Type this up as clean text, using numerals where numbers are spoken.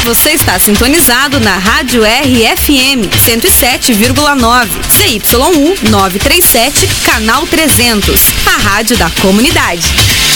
Você está sintonizado na Rádio RFM 107,9, CYU 937, canal 300, a rádio da comunidade.